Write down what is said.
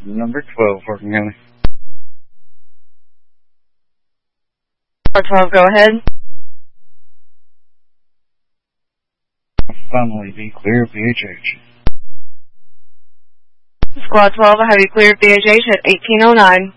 Number 12, Horton County. Squad 12, go ahead. Finally, be clear of BHH. Squad 12, I have you clear of BHH at 1809.